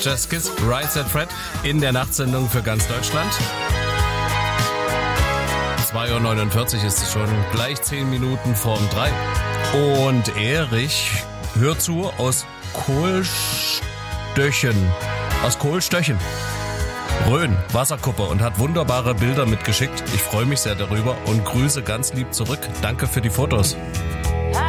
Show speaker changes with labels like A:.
A: Just Kiss, Right Said Fred in der Nachtsendung für ganz Deutschland. 2:49 Uhr ist es schon, gleich 10 Minuten vorm 3. Und Erich hört zu aus Kohlstöchen. Rhön, Wasserkuppe und hat wunderbare Bilder mitgeschickt. Ich freue mich sehr darüber und grüße ganz lieb zurück. Danke für die Fotos.